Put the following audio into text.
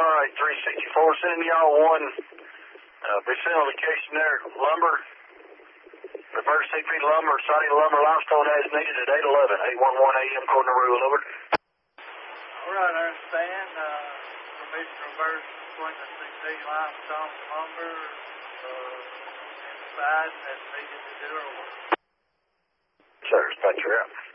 right, 364, sending y'all one. Be sent on location there, lumber. Reverse CP lumber, siding lumber, limestone as needed at 811, 811 AM, according to rule, over. All right, I understand. Permission reverse between the CP limestone lumber inside as needed to do our work. Sir, dispatcher out.